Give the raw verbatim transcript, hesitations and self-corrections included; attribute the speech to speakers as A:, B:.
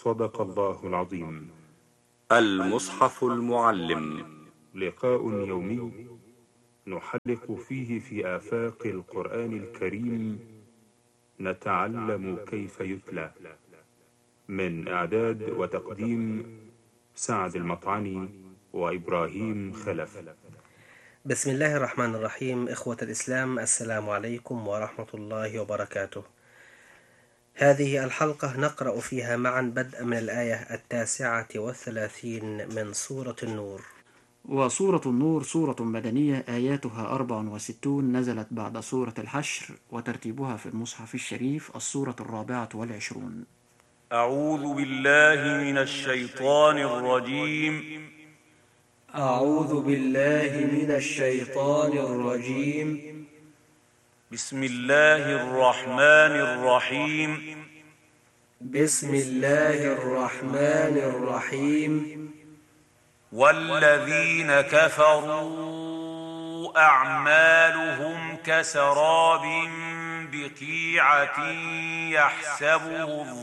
A: صدق الله العظيم.
B: المصحف المعلم،
A: لقاء يومي نحلق فيه في آفاق القرآن الكريم، نتعلم كيف يتلى. من إعداد وتقديم سعد المطعني وإبراهيم خلف.
C: بسم الله الرحمن الرحيم. إخوة الإسلام، السلام عليكم ورحمة الله وبركاته. هذه الحلقة نقرأ فيها معا بدءا من الآية التاسعة والثلاثين من سورة النور.
D: وسورة النور سورة مدنية آياتها أربع وستون، نزلت بعد سورة الحشر، وترتيبها في المصحف الشريف السورة الرابعة والعشرون.
E: أعوذ بالله من الشيطان الرجيم.
C: أعوذ بالله من الشيطان الرجيم.
E: بسم الله الرحمن الرحيم.
C: بسم الله الرحمن الرحيم.
E: والذين كفروا أعمالهم كسراب بقيعة يحسبه